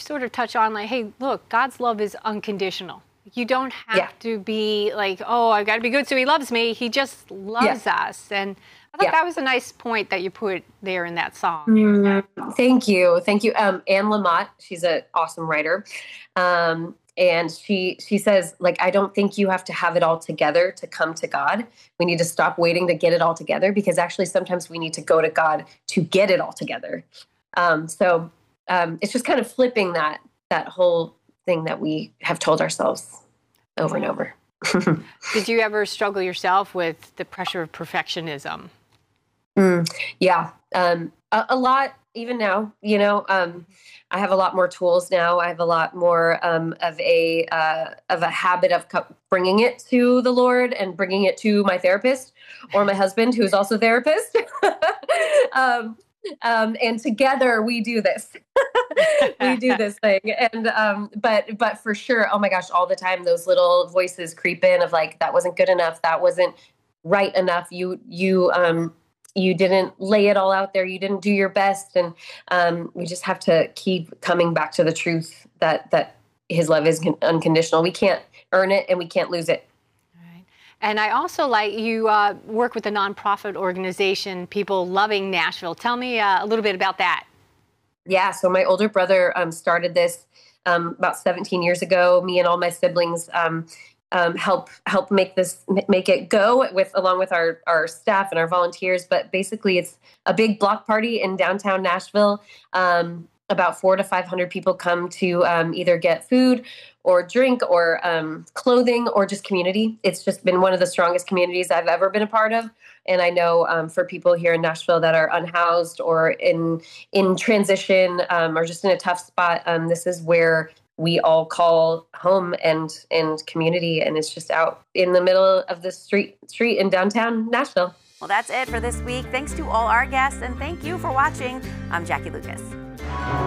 sort of touch on, like, hey, look, God's love is unconditional. You don't have to be like, oh, I've got to be good so he loves me. He just loves us. And I thought that was a nice point that you put there in that song. Thank you. Thank you. Anne Lamott, she's an awesome writer. And she says, like, I don't think you have to have it all together to come to God. We need to stop waiting to get it all together, because actually sometimes we need to go to God to get it all together. So it's just kind of flipping that whole thing that we have told ourselves over and over. Did you ever struggle yourself with the pressure of perfectionism? Yeah, a lot. Even now, I have a lot more tools now. I have a lot more of a habit of bringing it to the Lord and bringing it to my therapist or my husband, who is also a therapist. And together we do this. We do this thing. And but for sure, oh my gosh, all the time those little voices creep in of like, that wasn't good enough, that wasn't right enough. You didn't lay it all out there. You didn't do your best. And we just have to keep coming back to the truth that his love is unconditional. We can't earn it and we can't lose it. Right. And I also like you work with a nonprofit organization, People Loving Nashville. Tell me a little bit about that. Yeah. So my older brother started this about 17 years ago. Me and all my siblings help make it go along with our staff and our volunteers. But basically it's a big block party in downtown Nashville. About 400 to 500 people come to either get food or drink or clothing or just community. It's just been one of the strongest communities I've ever been a part of. And I know for people here in Nashville that are unhoused or in transition or just in a tough spot, this is where we all call home and community, and it's just out in the middle of the street in downtown Nashville. Well, that's it for this week. Thanks to all our guests, and thank you for watching. I'm Jackie Lucas.